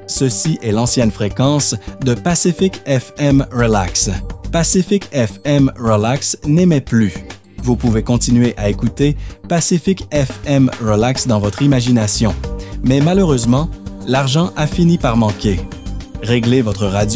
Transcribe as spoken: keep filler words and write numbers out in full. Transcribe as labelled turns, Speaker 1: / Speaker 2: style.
Speaker 1: Ceci est l'ancienne fréquence de Pacific F M Relax. Pacific F M Relax n'émet plus. Vous pouvez continuer à écouter Pacific F M Relax dans votre imagination. Mais malheureusement, l'argent a fini par manquer. Réglez votre radio